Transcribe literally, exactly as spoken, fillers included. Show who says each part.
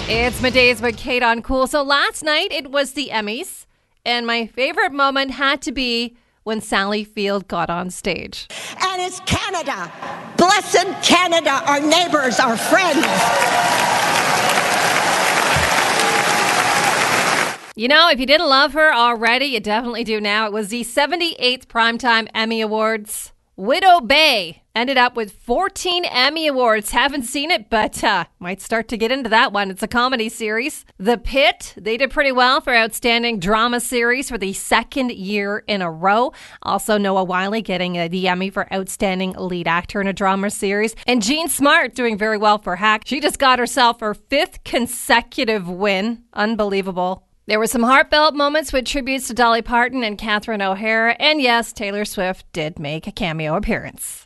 Speaker 1: It's Middays with Kate on Cool. So last night it was the Emmys, and my favorite moment had to be when Sally Field got on stage.
Speaker 2: And it's Canada. Blessed Canada, our neighbors, our friends.
Speaker 1: You know, if you didn't love her already, you definitely do now. It was the seventy-eighth Primetime Emmy Awards. Widow Bay ended up with fourteen Emmy Awards. Haven't seen it, but uh, might start to get into that one. It's a comedy series. The Pit, they did pretty well for Outstanding Drama Series for the second year in a row. Also, Noah Wiley getting uh, the Emmy for Outstanding Lead Actor in a Drama Series. And Jean Smart doing very well for Hack. She just got herself her fifth consecutive win. Unbelievable. There were some heartfelt moments with tributes to Dolly Parton and Catherine O'Hara. And yes, Taylor Swift did make a cameo appearance.